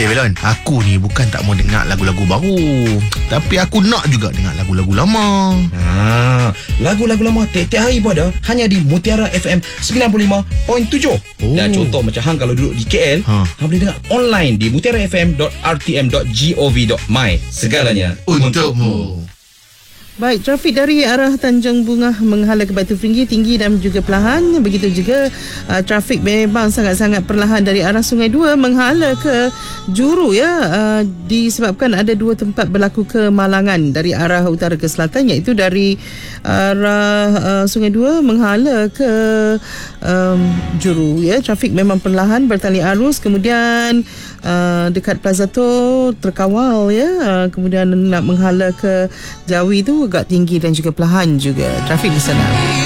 Belon, aku ni bukan tak mau dengar lagu-lagu baru, tapi aku nak juga dengar lagu-lagu lama. Lagu-lagu lama tiap-tiap hari pun ada, hanya di Mutiara FM 95.7. Dan contoh macam hang kalau duduk di KL, hang boleh dengar online di mutiarafm.rtm.gov.my. Segalanya Untukmu. Baik, trafik dari arah Tanjung Bunga menghala ke Batu Tinggi tinggi dan juga perlahan. Begitu juga trafik memang sangat-sangat perlahan dari arah Sungai Dua menghala ke Juru disebabkan ada dua tempat berlaku kemalangan dari arah utara ke selatan, iaitu dari arah Sungai Dua menghala ke Juru trafik memang perlahan bertali arus. Kemudian dekat Plaza Tol terkawal kemudian nak menghala ke Jawi tu agak tinggi dan juga perlahan juga trafik di sana.